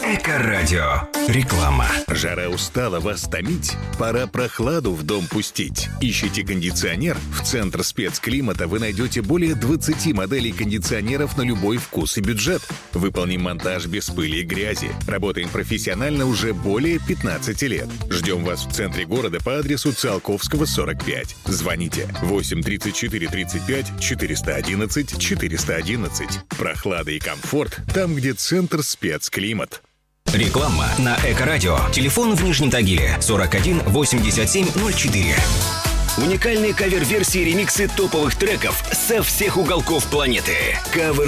Эко-радио. Реклама. Жара устала вас томить? Пора прохладу в дом пустить. Ищите кондиционер? В Центр спецклимата вы найдете более 20 моделей кондиционеров на любой вкус и бюджет. Выполним монтаж без пыли и грязи. Работаем профессионально уже более 15 лет. Ждем вас в центре города по адресу Циолковского, 45. Звоните 8 34 35 411 411. Прохлада и комфорт там, где Центр спецклимат. Реклама на Эко-радио. Телефон в Нижнем Тагиле 41 87 04. Уникальные кавер-версии ремиксы топовых треков со всех уголков планеты. Кавер